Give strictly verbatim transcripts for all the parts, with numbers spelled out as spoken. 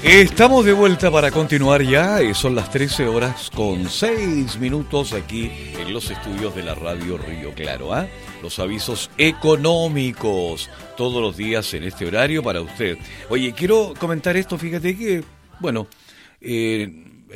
Estamos de vuelta para continuar ya, son las trece horas con seis minutos aquí en los estudios de la radio Río Claro, ¿ah? ¿eh? Los avisos económicos, todos los días en este horario para usted. Oye, quiero comentar esto, fíjate que, bueno, eh,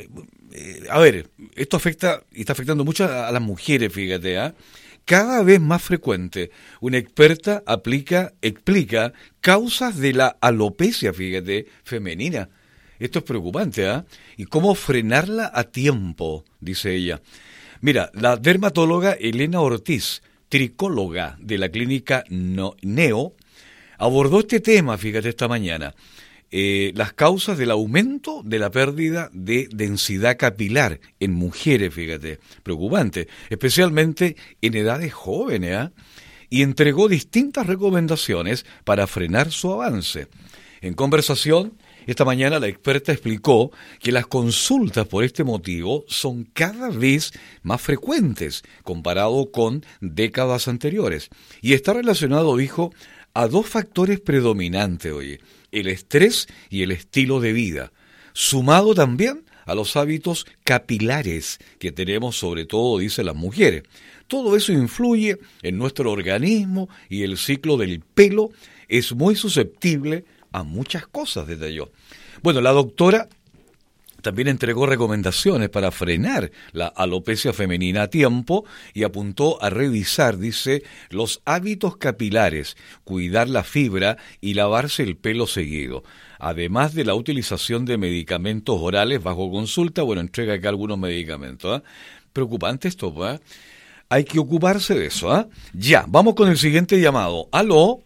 eh, a ver, esto afecta y está afectando mucho a, a las mujeres, fíjate, ¿ah? ¿eh? Cada vez más frecuente, una experta aplica, explica causas de la alopecia, fíjate, femenina. Esto es preocupante, ¿ah? ¿eh? ¿Y cómo frenarla a tiempo? Dice ella. Mira, la dermatóloga Elena Ortiz, tricóloga de la clínica no, Neo, abordó este tema, fíjate, esta mañana. Eh, las causas del aumento de la pérdida de densidad capilar en mujeres, fíjate, preocupante, especialmente en edades jóvenes, ¿eh? Y entregó distintas recomendaciones para frenar su avance. En conversación, esta mañana la experta explicó que las consultas por este motivo son cada vez más frecuentes comparado con décadas anteriores. Y está relacionado, dijo, a dos factores predominantes, oye, el estrés y el estilo de vida, sumado también a los hábitos capilares que tenemos, sobre todo, dice las mujeres. Todo eso influye en nuestro organismo y el ciclo del pelo es muy susceptible a muchas cosas, detalló. Bueno, la doctora también entregó recomendaciones para frenar la alopecia femenina a tiempo y apuntó a revisar, dice, los hábitos capilares, cuidar la fibra y lavarse el pelo seguido. Además de la utilización de medicamentos orales bajo consulta, bueno, entrega acá algunos medicamentos. ¿eh? Preocupante esto, ¿eh? Hay que ocuparse de eso. ¿eh? Ya, vamos con el siguiente llamado. ¿Aló?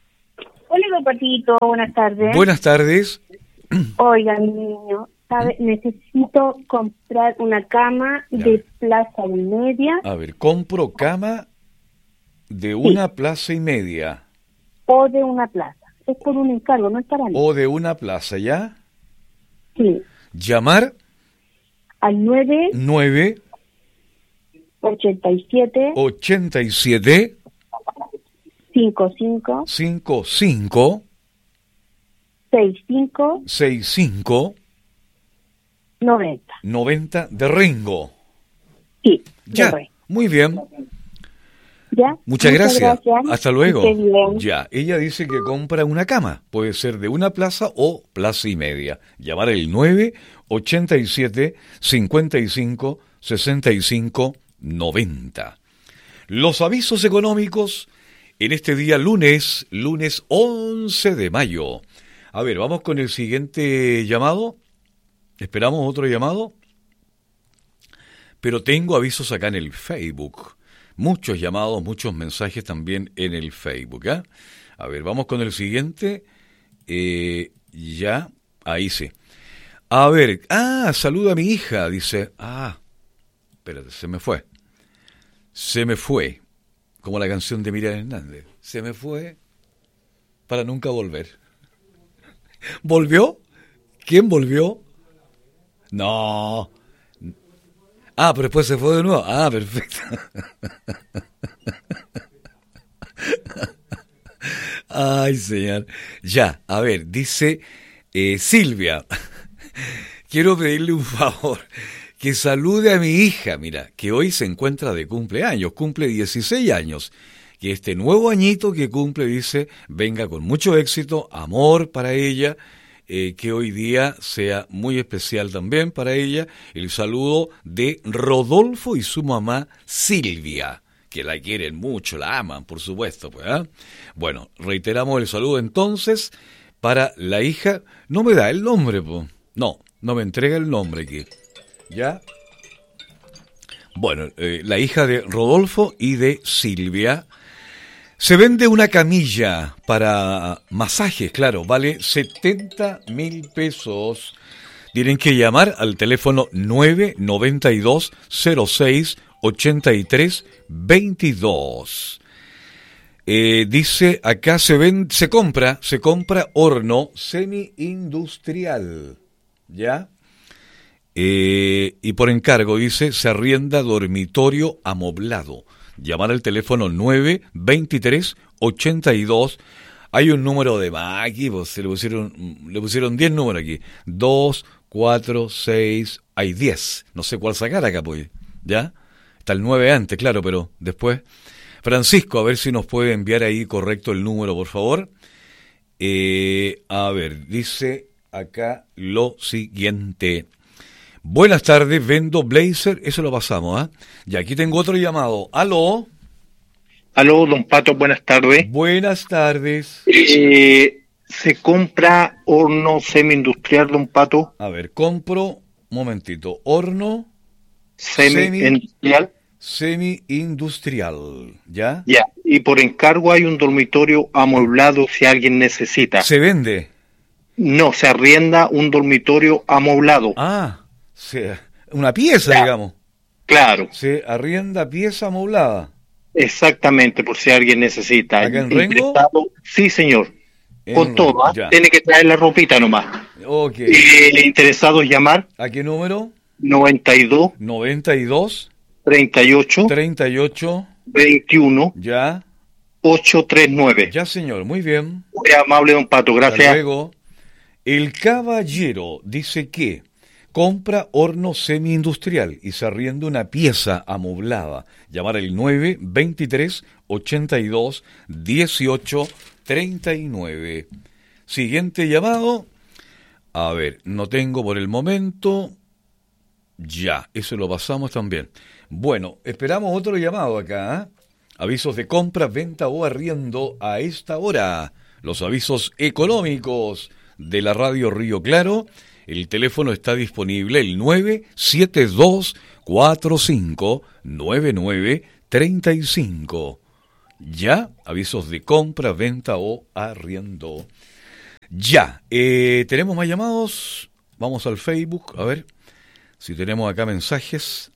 Hola, Patito, buenas tardes. Buenas tardes. Oiga, mi niño, ¿sabe? Necesito comprar una cama ya. de plaza y media. A ver, compro cama de una sí. plaza y media. O de una plaza. Es por un encargo, no es para mí. O de una plaza, ¿ya? Sí. Llamar al nueve nueve ochenta y siete ochenta y siete cinco cinco cinco cinco seis cinco seis cinco noventa noventa de Rengo. Sí, ya, muy bien. ¿Ya? Muchas, Muchas gracias. gracias. Hasta luego. Ya, ella dice que compra una cama. Puede ser de una plaza o plaza y media. Llamar el nueve ochenta y siete cincuenta y cinco sesenta y cinco noventa. Los avisos económicos en este día lunes, lunes once de mayo. A ver, vamos con el siguiente llamado. Esperamos otro llamado. Pero tengo avisos acá en el Facebook. Muchos llamados, muchos mensajes también en el Facebook. ¿eh? A ver, vamos con el siguiente. Eh, ya, ahí sí. A ver, ah, saluda a mi hija, dice. Ah, espérate, se me fue. Se me fue. Como la canción de Miriam Hernández. Se me fue para nunca volver. ¿Volvió? ¿Quién volvió? No. Ah, pero después se fue de nuevo. Ah, perfecto. Ay, señor. Ya, a ver, dice eh, Silvia. Quiero pedirle un favor. Que salude a mi hija, mira, que hoy se encuentra de cumpleaños, cumple dieciséis años. Que este nuevo añito que cumple, dice, venga con mucho éxito, amor para ella, eh, que hoy día sea muy especial también para ella. El saludo de Rodolfo y su mamá Silvia, que la quieren mucho, la aman, por supuesto. Pues, ¿eh? Bueno, reiteramos el saludo entonces para la hija. No me da el nombre, pues. No, no me entrega el nombre aquí. ¿Ya? Bueno, eh, la hija de Rodolfo y de Silvia. Se vende una camilla para masajes, claro, vale setenta mil pesos. Tienen que llamar al teléfono nueve noventa y dos cero seis ochenta y tres veintidós. Eh, dice acá se vende, se compra, se compra horno semi-industrial, ¿ya? Eh, y por encargo, dice, se arrienda dormitorio amoblado. Llamar al teléfono nueve veintitrés ochenta y dos. Hay un número de más aquí, pues se le pusieron le pusieron diez números aquí. dos, cuatro, seis, hay diez. No sé cuál sacar acá, pues. ¿Ya? Está el nueve antes, claro, pero después. Francisco, a ver si nos puede enviar ahí correcto el número, por favor. Eh, a ver, dice acá lo siguiente. Buenas tardes, vendo blazer, eso lo pasamos, ¿ah? ¿eh? Y aquí tengo otro llamado. ¿Aló? Aló, don Pato, buenas tardes. Buenas tardes. Eh, ¿Se compra horno semi-industrial, don Pato? A ver, compro, momentito, horno Semi-industrial. Semi-industrial, ¿ya? Ya, y por encargo hay un dormitorio amueblado si alguien necesita. ¿Se vende? No, se arrienda un dormitorio amueblado. Ah, se, una pieza, ya, digamos. Claro. Se arrienda pieza amoblada. Exactamente, por si alguien necesita. ¿Acá en Rengo? Sí, señor. En Con todo, ¿eh? Tiene que traer la ropita nomás. Ok. Eh, interesados llamar. ¿A qué número? noventa y dos. noventa y dos. treinta y ocho. treinta y ocho. veintiuno. Ya. ochocientos treinta y nueve. Ya, señor, muy bien. Muy amable, don Pato, gracias. Hasta luego. El caballero dice que compra horno semi-industrial y se arrienda una pieza amoblada. Llamar el nueve veintitrés ochenta y dos dieciocho treinta y nueve. Siguiente llamado. A ver, no tengo por el momento. Ya, eso lo pasamos también. Bueno, esperamos otro llamado acá, ¿eh? Avisos de compra, venta o arriendo a esta hora. Los avisos económicos de la radio Río Claro. El teléfono está disponible, el nueve siete dos cuatro cinco nueve nueve tres cinco. Ya, avisos de compra, venta o arriendo. Ya, eh, ¿tenemos más llamados? Vamos al Facebook, a ver si tenemos acá mensajes.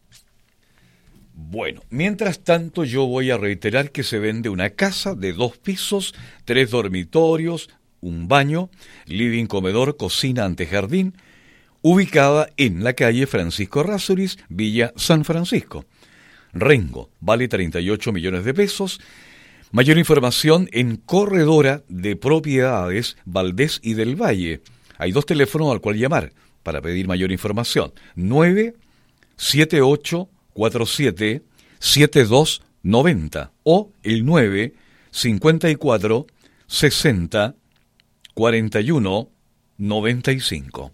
Bueno, mientras tanto yo voy a reiterar que se vende una casa de dos pisos, tres dormitorios, un baño, living, comedor, cocina, antejardín, ubicada en la calle Francisco Errázuriz, Villa San Francisco. Rengo, vale treinta y ocho millones de pesos. Mayor información en Corredora de Propiedades Valdés y del Valle. Hay dos teléfonos al cual llamar para pedir mayor información. nueve siete ocho cuatro siete siete dos nueve cero o el nueve cincuenta y cuatro sesenta cuarenta y uno noventa y cinco.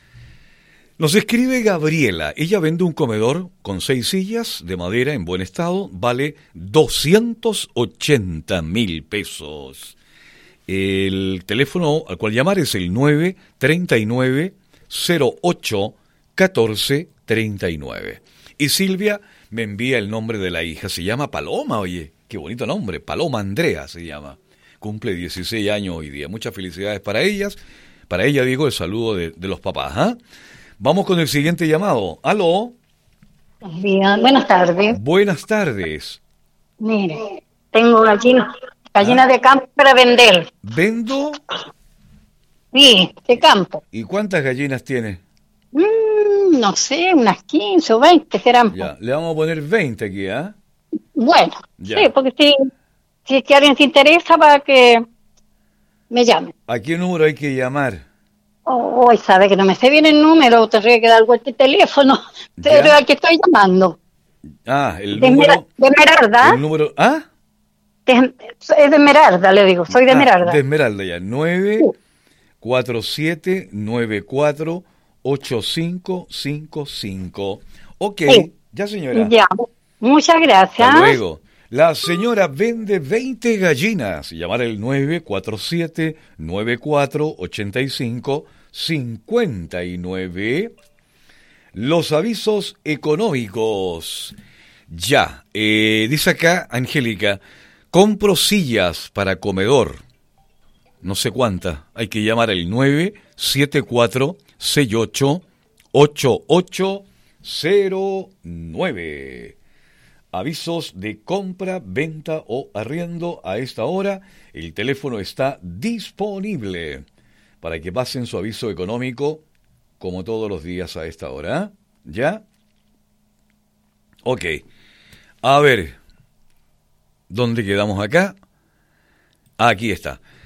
Nos escribe Gabriela. Ella vende un comedor con seis sillas de madera en buen estado. Vale doscientos ochenta mil pesos. El teléfono al cual llamar es el nueve treinta y nueve cero ocho catorce treinta y nueve. Y Silvia me envía el nombre de la hija. Se llama Paloma, oye. Qué bonito nombre. Paloma Andrea se llama. Cumple dieciséis años hoy día. Muchas felicidades para ellas. Para ella digo el saludo de, de los papás. ¿Ah? Vamos con el siguiente llamado. ¿Aló? Bien, buenas tardes. Buenas tardes. Mire, tengo gallinas, gallinas ah. de campo para vender. ¿Vendo? Sí, de campo. ¿Y cuántas gallinas tiene? Mm, no sé, unas quince o veinte serán. Ya, le vamos a poner veinte aquí, ¿ah? ¿eh? Bueno, ya. Sí, porque si, si es que alguien se interesa para que me llame. ¿A qué número hay que llamar? Oh, hoy sabe que no me sé bien el número, tendría que dar vuelta el teléfono, pero ¿Ya? al que estoy llamando. Ah, el de número... De Esmeralda. El número... ¿Ah? De, es de Esmeralda, le digo, soy de ah, Esmeralda. De Esmeralda ya, nueve cuatro siete nueve cuatro ocho cinco cinco cinco. Ok, sí. Ya señora. Ya, muchas gracias. Hasta luego. La señora vende veinte gallinas. Llamar el nueve cuatro siete nueve cuatro ocho cinco cinco nueve. Los avisos económicos. Ya, eh, dice acá Angélica, compro sillas para comedor. No sé cuántas. Hay que llamar el nueve siete cuatro seis ocho ocho ocho cero nueve. Avisos de compra, venta o arriendo a esta hora. El teléfono está disponible para que pasen su aviso económico como todos los días a esta hora. ¿Ya? Ok. A ver. ¿Dónde quedamos acá? Aquí está.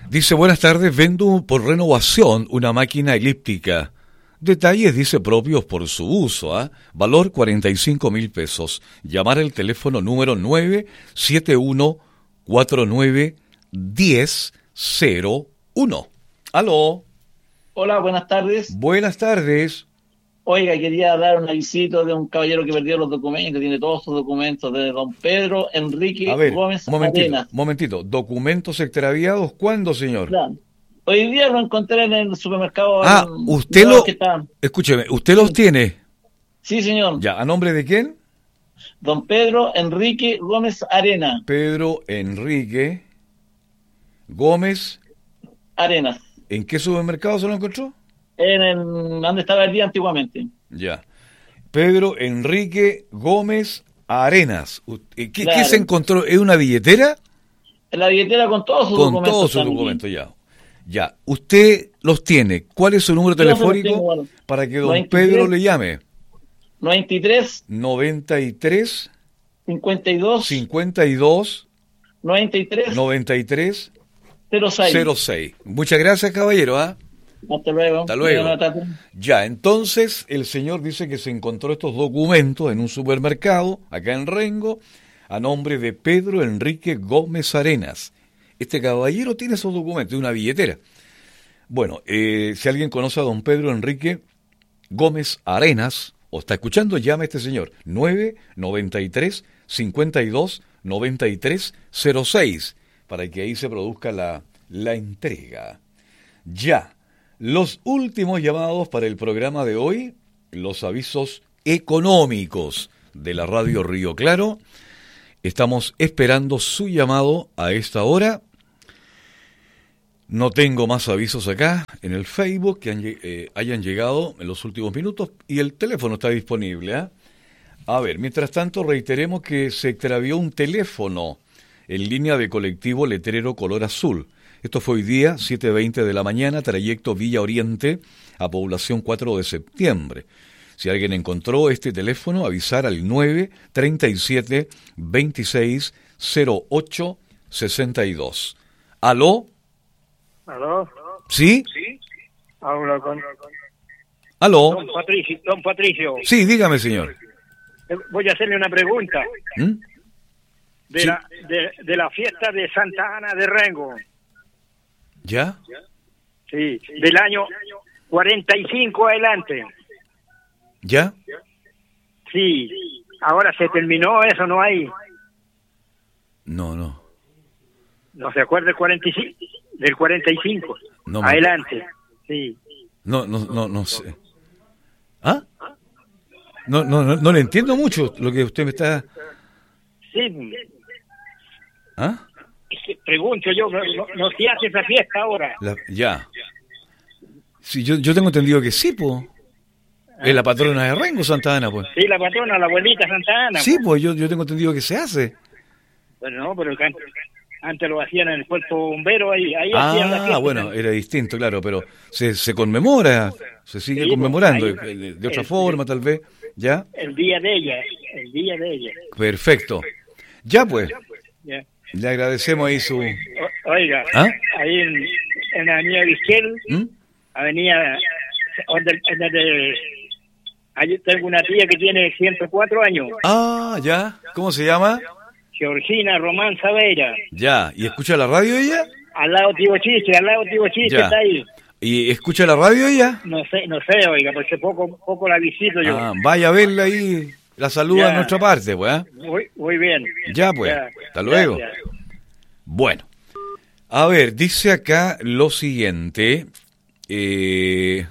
Dice, buenas tardes, vendo por renovación una máquina elíptica. Detalles, dice, propios por su uso, ¿ah? Valor cuarenta y cinco mil pesos. Llamar al teléfono número nueve siete uno cuatro nueve uno cero cero uno. Aló. Hola, buenas tardes. Buenas tardes. Oiga, quería dar un avisito de un caballero que perdió los documentos, tiene todos sus documentos, de don Pedro Enrique A ver, Gómez momentito, Arenas. momentito. ¿Documentos extraviados cuándo, señor? Claro. Hoy día lo encontré en el supermercado. Ah, en, usted en lo... que está. Escúcheme, ¿usted los tiene? Sí, señor. Ya, ¿a nombre de quién? Don Pedro Enrique Gómez Arenas. Pedro Enrique Gómez Arenas. ¿En qué supermercado se lo encontró? En el, donde estaba el día antiguamente. Ya. Pedro Enrique Gómez Arenas. ¿Qué, Claro. ¿Qué se encontró? ¿Es una billetera? En la billetera con todos sus Con documentos. todos sus también. documentos, ya. Ya. Usted los tiene. ¿Cuál es su número Yo se los telefónico tengo, bueno. para que don noventa y tres, Pedro le llame? noventa y tres, noventa y tres, cincuenta y dos, cincuenta y dos, noventa y tres, noventa y tres, cero seis. cero seis. Muchas gracias, caballero, ¿ah? Hasta luego. Hasta luego. Buenas tardes. Ya, entonces el señor dice que se encontró estos documentos en un supermercado, acá en Rengo, a nombre de Pedro Enrique Gómez Arenas. Este caballero tiene esos documentos, de una billetera. Bueno, eh, si alguien conoce a don Pedro Enrique Gómez Arenas, o está escuchando, llame a este señor, nueve noventa y tres, cincuenta y dos, noventa y tres, cero seis, para que ahí se produzca la, la entrega. Ya. Los últimos llamados para el programa de hoy, los avisos económicos de la radio Río Claro. Estamos esperando su llamado a esta hora. No tengo más avisos acá en el Facebook que han, eh, hayan llegado en los últimos minutos y el teléfono está disponible, ¿eh? A ver, mientras tanto reiteremos que se extravió un teléfono en línea de colectivo letrero color azul. Esto fue hoy día, siete veinte de la mañana, trayecto Villa Oriente a población cuatro de septiembre. Si alguien encontró este teléfono, avisar al nueve treinta y siete, veintiséis, cero ocho, sesenta y dos. ¿Aló? ¿Aló? ¿Sí? Hablo con ¿Aló? don Patricio. Don Patricio. Sí, dígame, señor. Eh, Voy a hacerle una pregunta ¿Mm? de, Sí. la, de, de la fiesta de Santa Ana de Rengo. ¿Ya? Sí, del año cuarenta y cinco adelante. ¿Ya? Sí, ahora se terminó eso, no hay. No, no. No se acuerda del cuarenta y cinco, del cuarenta y cinco No me- adelante. Sí. No, no, no, no sé. ¿Ah? No, no, no, no le entiendo mucho lo que usted me está... Sí, ¿Ah? pregunto yo, no, no, no se hace esa fiesta ahora. La- ya. Sí, yo, yo tengo entendido que sí, pues. Es la patrona de Rengo, Santa Ana, pues. Sí, la patrona, la abuelita Santa Ana. Sí, pues yo, yo tengo entendido que se hace. Bueno, no, pero antes, antes lo hacían en el cuerpo bombero, ahí, ahí hacían la Ah, fiesta. bueno, era distinto, claro, pero se, se conmemora, se sigue Sí, conmemorando, pues, ahí- de, de otra el- forma tal vez, ¿ya? El día de ella, el día de ella. Perfecto. Ya pues, Ya. le agradecemos ahí su... O- oiga, ¿Ah? ahí en, en la avenida Vizquel, ¿Mm? avenida, donde, donde, ahí tengo una tía que tiene ciento cuatro años, Ah, ya, ¿cómo se llama? Georgina Román Sabeira, Ya, ¿y escucha la radio ella? al lado de Tío Chiche, al lado de Tío Chiche Ya. está ahí. ¿Y escucha la radio ella? No sé, no sé, oiga, porque poco, poco la visito yo. Ah, vaya a verla ahí, la saluda Ya. de nuestra parte, pues, ¿ah? Muy, muy bien. Ya pues, Ya. hasta luego. Gracias. Bueno, a ver, dice acá lo siguiente, eh,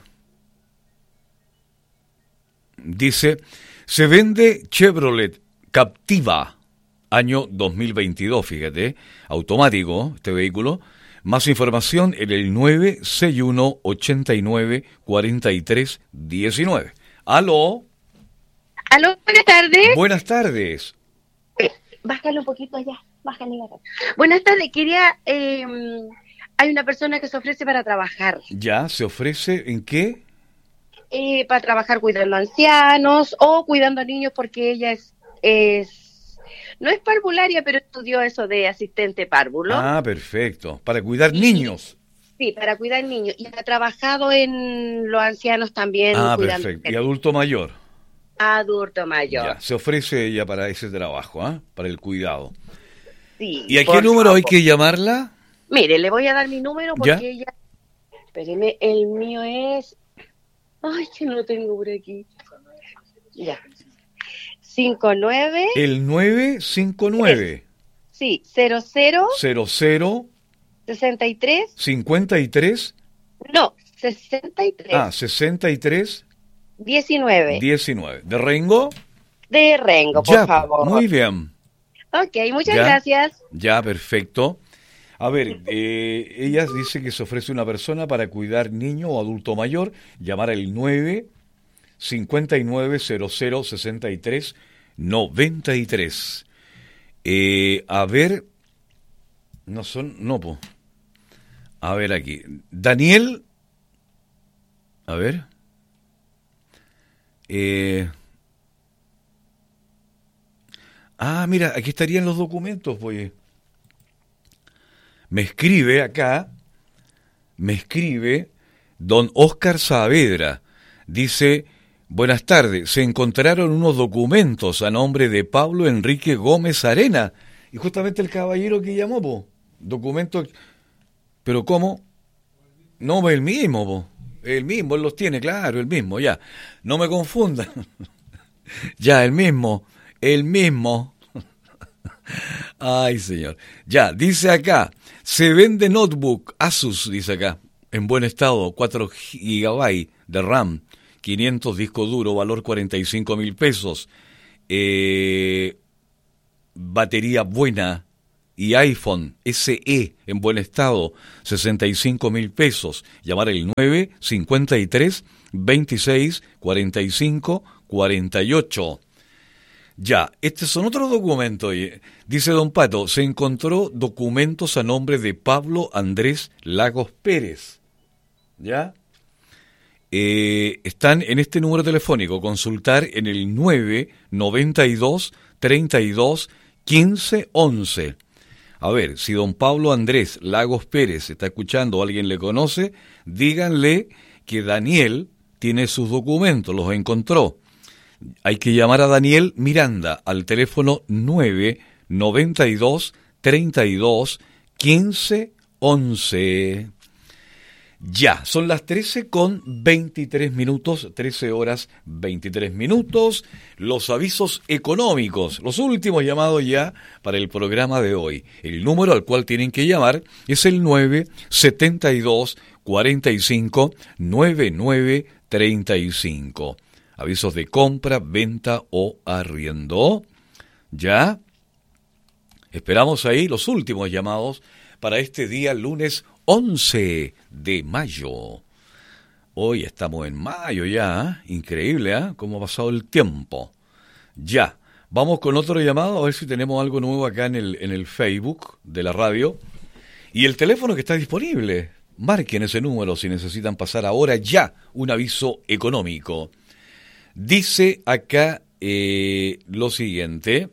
dice, se vende Chevrolet Captiva, año dos mil veintidós, fíjate, automático este vehículo. Más información en el nueve seis uno, ochenta y nueve, cuarenta y tres, diecinueve. Aló, Aló, buenas tardes. buenas tardes. Bájale un poquito allá, bájale la radio. Buenas tardes, quería... eh, hay una persona que se ofrece para trabajar, ¿Ya se ofrece en qué? eh, para trabajar cuidando ancianos o cuidando a niños porque ella es, es no es parvularia, pero estudió eso de asistente párvulo. Ah, perfecto. Para cuidar niños. Sí, para cuidar niños. Y ha trabajado en los ancianos también. Ah, cuidando perfecto. Y adulto mayor. Adulto mayor. Ya, se ofrece ella para ese trabajo, ¿ah? Para el cuidado. Sí. ¿Y a por qué número favor. hay que llamarla? Mire, le voy a dar mi número porque ¿Ya? ella... Espéreme, el mío es... Ay, que no lo tengo por aquí. Ya. cinco nueve... El nueve cinco nueve. Sí, cero cero... cero cero sesenta y tres... cincuenta y tres. No, sesenta y tres. Ah, sesenta y tres diecinueve. diecinueve. ¿De Rengo? De Rengo, por Ya, favor. muy bien. Ok, muchas ¿Ya? gracias. Ya, perfecto. A ver, eh, ella dice que se ofrece una persona para cuidar niño o adulto mayor, llamar al nueve cincuenta y nueve cero cero sesenta y tres noventa y tres. Eh, a ver, no son, no, po. A ver aquí. Daniel, a ver. Eh, ah, mira, aquí estarían los documentos, pues. Me escribe acá, me escribe don Óscar Saavedra. Dice, buenas tardes, se encontraron unos documentos a nombre de Pablo Enrique Gómez Arena. Y justamente el caballero que llamó, po. Documentos, pero ¿cómo? No, el mismo, po. El mismo, él los tiene, claro, el mismo, ya. No me confundan. Ya, el mismo, el mismo. Ay, señor. Ya, dice acá, se vende notebook Asus, dice acá, en buen estado, cuatro gigabytes de RAM, quinientos disco duro, valor cuarenta y cinco mil pesos, eh, batería buena y iPhone S E en buen estado, sesenta y cinco mil pesos. Llamar el nueve cincuenta y tres veintiséis cuarenta y cinco cuarenta y ocho. Ya, estos son otros documentos. Dice don Pato, se encontró documentos a nombre de Pablo Andrés Lagos Pérez. ¿Ya? Eh, están en este número telefónico. Consultar en el nueve noventa y dos treinta y dos quince once. A ver, si don Pablo Andrés Lagos Pérez está escuchando o alguien le conoce, díganle que Daniel tiene sus documentos, los encontró. Hay que llamar a Daniel Miranda al teléfono nueve noventa y dos treinta y dos quince once. Ya, son las trece con veintitrés minutos, trece horas veintitrés minutos. Los avisos económicos, los últimos llamados ya para el programa de hoy. El número al cual tienen que llamar es el nueve setenta y dos cuarenta y cinco noventa y nueve treinta y cinco. Avisos de compra, venta o arriendo. ¿Ya? Esperamos ahí los últimos llamados para este día lunes once de mayo. Hoy estamos en mayo ya, ¿eh? Increíble, ¿eh? Cómo ha pasado el tiempo. Ya, vamos con otro llamado, a ver si tenemos algo nuevo acá en el, en el Facebook de la radio. Y el teléfono que está disponible. Marquen ese número si necesitan pasar ahora ya un aviso económico. Dice acá eh, lo siguiente.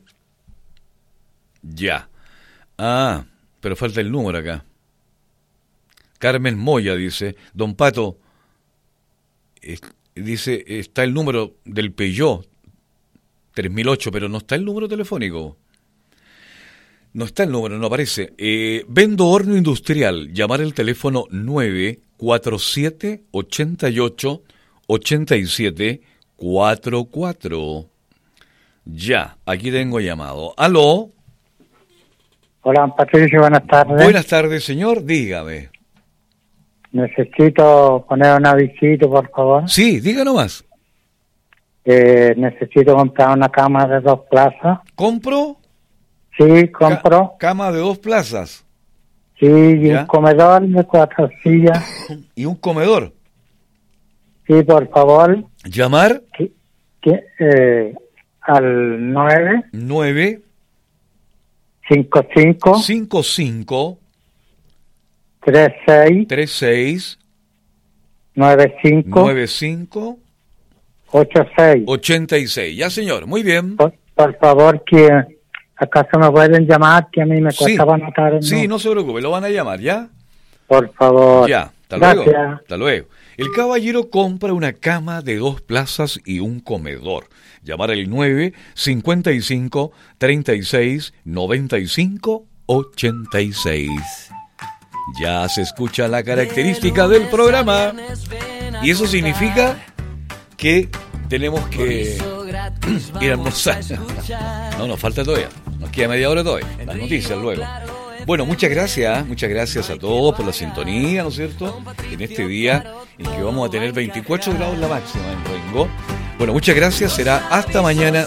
Ya. Ah, pero falta el número acá. Carmen Moya dice, don Pato, es, dice, está el número del Peugeot tres mil ocho, pero no está el número telefónico. No está el número, no aparece. Eh, vendo horno industrial, llamar el teléfono nueve cuatro siete ocho ocho ocho siete cuatro cuatro. Ya, aquí tengo llamado. ¿Aló? Hola, Patricio, buenas tardes. Buenas tardes, señor, dígame. Necesito poner un avisito, por favor. Sí, diga nomás. Eh, necesito comprar una cama de dos plazas. ¿Compro? Sí, compro. Ca- cama de dos plazas. Sí, y ¿Ya? un comedor de cuatro sillas. ¿Y un comedor? Sí, por favor. ¿Llamar? Que, que, eh, al nueve nueve cinco cinco cinco cinco tres seis tres seis nueve cinco nueve cinco ocho seis. ochenta y seis. Ya, señor, muy bien. Por, por favor, que ¿Acaso me pueden llamar? Que a mí me cuesta Sí, anotar el sí, número. no se preocupe, lo van a llamar, ¿ya? Por favor. Ya, hasta Gracias. luego. Hasta luego. El caballero compra una cama de dos plazas y un comedor. Llamar al nueve cincuenta y cinco treinta y seis noventa y cinco ochenta y seis. Ya se escucha la característica del programa. Y eso significa que tenemos que ir a almorzar. No, nos falta todavía. Nos queda media hora todavía. Las noticias luego. Bueno, muchas gracias, muchas gracias a todos por la sintonía, ¿no es cierto? En este día en que vamos a tener veinticuatro grados la máxima en Rengo. Bueno, muchas gracias, será hasta mañana.